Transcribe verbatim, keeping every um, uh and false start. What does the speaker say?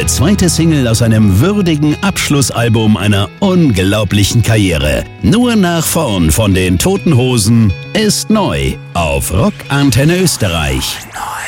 Ihre zweite Single aus einem würdigen Abschlussalbum einer unglaublichen Karriere. Nur nach vorn von den Toten Hosen ist neu auf Rock Antenne Österreich.